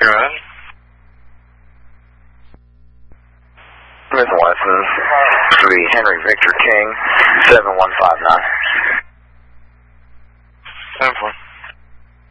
Go ahead. Smith & Wesson, 3 Henry Victor King, 7159.